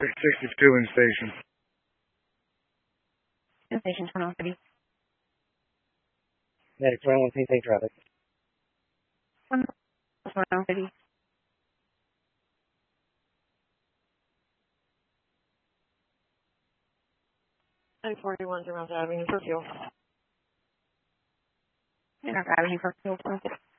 62 in station. In station 21 City. Medic 21 City, take traffic. 21 City. I-41 to Mount Avenue for fuel. Mount Avenue for fuel.